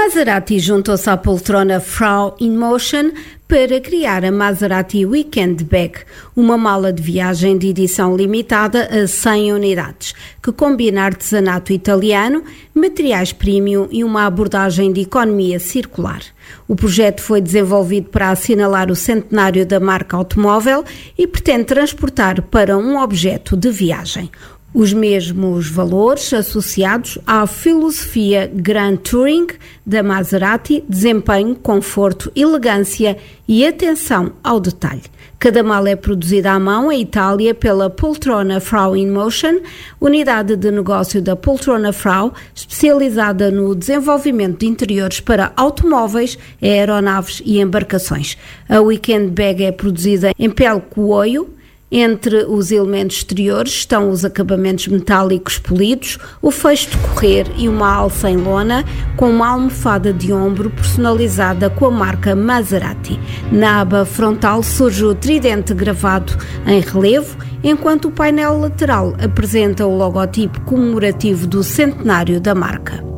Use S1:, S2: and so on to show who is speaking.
S1: Maserati juntou-se à poltrona Frau in Motion para criar a Maserati Weekend Bag, uma mala de viagem de edição limitada a 100 unidades, que combina artesanato italiano, materiais premium e uma abordagem de economia circular. O projeto foi desenvolvido para assinalar o centenário da marca automóvel e pretende transportar para um objeto de viagem os mesmos valores associados à filosofia Grand Touring da Maserati: desempenho, conforto, elegância e atenção ao detalhe. Cada mala é produzida à mão em Itália pela Poltrona Frau in Motion, unidade de negócio da Poltrona Frau, especializada no desenvolvimento de interiores para automóveis, aeronaves e embarcações. A Weekend Bag é produzida em pele coelho. Entre os elementos exteriores estão os acabamentos metálicos polidos, o fecho de correr e uma alça em lona com uma almofada de ombro personalizada com a marca Maserati. Na aba frontal surge o tridente gravado em relevo, enquanto o painel lateral apresenta o logotipo comemorativo do centenário da marca.